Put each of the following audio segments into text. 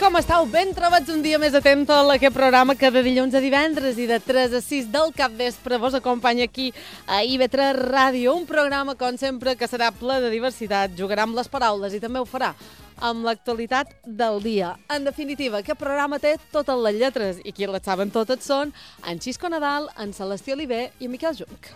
com estàu? Ben trobats un dia més atent a aquest programa que de dilluns a divendres i de 3 a 6 del capvespre vos acompanya aquí a IB3 Ràdio, un programa, com sempre, que serà ple de diversitat, jugarà amb les paraules i també ho farà amb l'actualitat del dia. En definitiva, aquest programa té totes les lletres i qui les saben totes són en Xisco Nadal, en Celestí Oliver i en Miquel Junc.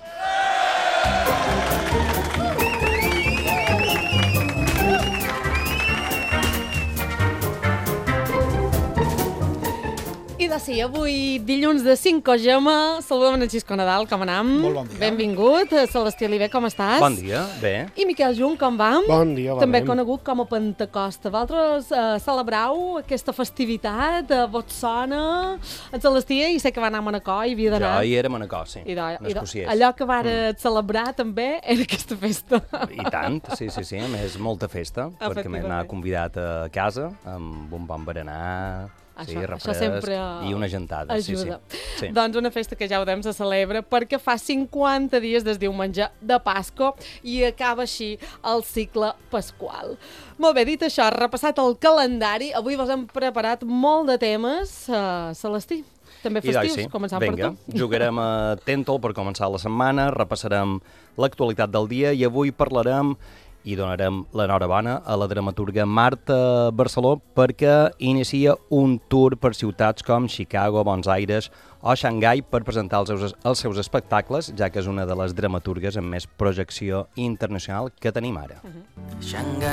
I de sí, avui dilluns de 5 Gemma, saludem en Xisco Nadal, com anam? Molt bon dia. Benvingut. Celestí Oliver, com estàs? Bon dia, bé. I Miquel Junc, com va? Bon dia, va També bé. conegut com a Pentecosta. Vosaltres celebrau aquesta festivitat? Vos sona? En Celestí, i sé que va anar a Manacor i havia d'anar. Jo hi era a Manacor, sí. Allò que varen celebrar també era aquesta festa. I tant, sí. A més, molta festa, perquè m'he convidat a casa amb un bon berenar, refresc sempre i una gentada. Ajuda. Sí. Doncs una festa que ja ho dem se celebra perquè fa 50 dies des diumenge de Pasco i acaba així el cicle pasqual. Molt bé, dit això, repassat el calendari, avui vos hem preparat molt de temes. Celestí, també festius, començant per tu. Jugarem a Tentol per començar la setmana, repassarem l'actualitat del dia i avui parlarem i donarem l'enhorabona a la dramaturga Marta Barceló perquè inicia un tour per ciutats com Chicago, Buenos Aires o Xangai per presentar els seus espectacles, ja que és una de les dramaturgues amb més projecció internacional que tenim ara.